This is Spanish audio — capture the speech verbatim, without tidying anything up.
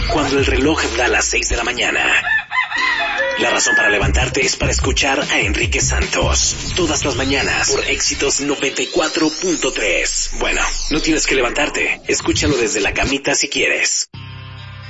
Cuando el reloj da las seis de la mañana. La razón para levantarte es para escuchar a Enrique Santos. Todas las mañanas por Éxitos noventa y cuatro punto tres. Bueno, no tienes que levantarte. Escúchalo desde la camita si quieres.